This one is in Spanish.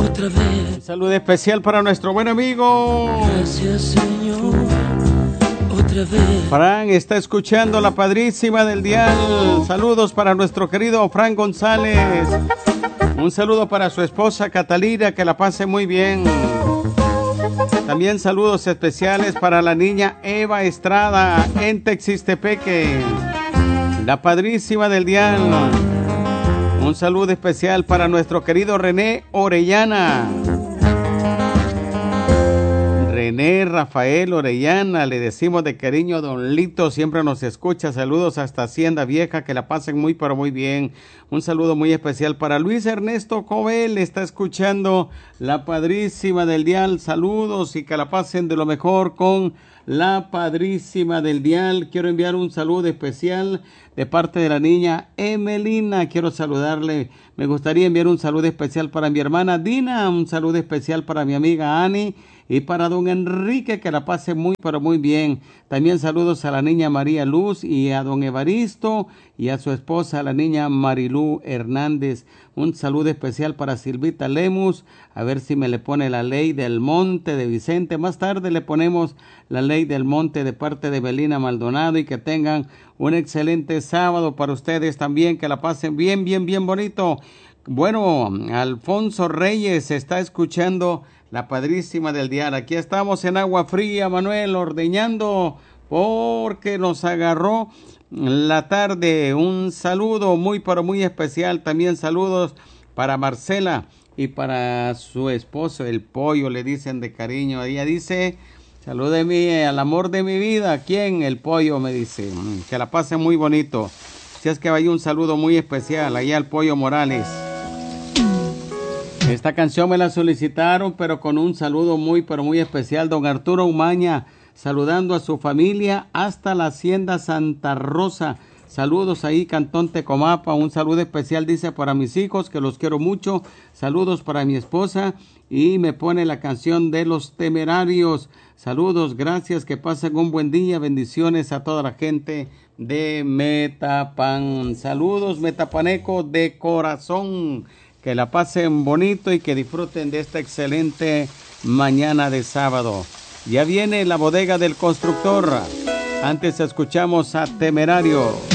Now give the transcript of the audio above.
otra vez. Un saludo especial para nuestro buen amigo. Gracias, Señor, otra vez. Fran está escuchando La Padrísima del Dial. Saludos para nuestro querido Fran González. Un saludo para su esposa Catalina, que la pase muy bien. También saludos especiales para la niña Eva Estrada en Texixtepeque, La Padrísima del Dial. Un saludo especial para nuestro querido René Orellana. René Rafael Orellana, le decimos de cariño a Don Lito, siempre nos escucha. Saludos hasta Hacienda Vieja, que la pasen muy pero muy bien. Un saludo muy especial para Luis Ernesto Cobel, está escuchando La Padrísima del Dial. Saludos y que la pasen de lo mejor con La Padrísima del Dial. Quiero enviar un saludo especial de parte de la niña Emelina. Quiero saludarle. Me gustaría enviar un saludo especial para mi hermana Dina, un saludo especial para mi amiga Ani y para don Enrique, que la pase muy pero muy bien. También saludos a la niña María Luz y a don Evaristo y a su esposa, la niña Marilú Hernández. Un saludo especial para Silvita Lemus, a ver si me le pone La Ley del Monte de Vicente. Más tarde le ponemos La Ley del Monte de parte de Belina Maldonado, y que tengan un excelente sábado para ustedes también, que la pasen bien, bien, bien bonito. Bueno, Alfonso Reyes está escuchando La Padrísima del Dial. Aquí estamos en Agua Fría, Manuel, ordeñando porque nos agarró la tarde. Un saludo muy pero muy especial. También saludos para Marcela y para su esposo, el Pollo, le dicen de cariño. Ella dice: salúdeme al amor de mi vida. ¿Quién? El Pollo, me dice. Que la pase muy bonito. Si es que vaya un saludo muy especial allá al Pollo Morales. Esta canción me la solicitaron, pero con un saludo muy pero muy especial. Don Arturo Umaña, saludando a su familia hasta la Hacienda Santa Rosa. Saludos ahí, Cantón Tecomapa. Un saludo especial, dice, para mis hijos, que los quiero mucho. Saludos para mi esposa. Y me pone la canción de Los Temerarios. Saludos, gracias, que pasen un buen día. Bendiciones a toda la gente de Metapan. Saludos, metapaneco de corazón. Que la pasen bonito y que disfruten de esta excelente mañana de sábado. Ya viene La Bodega del Constructor. Antes escuchamos a Temerarios.